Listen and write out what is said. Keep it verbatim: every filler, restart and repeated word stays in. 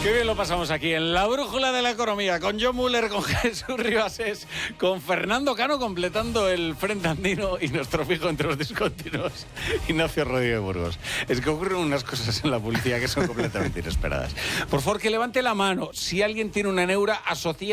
Qué bien lo pasamos aquí en la brújula de la economía, con John Muller, con Jesús Ribasés, con Fernando Cano completando el frente andino y nuestro fijo entre los discontinuos, Ignacio Rodríguez Burgos. Es que ocurren unas cosas en la publicidad que son completamente inesperadas. Por favor, que levante la mano si alguien tiene una neura asociada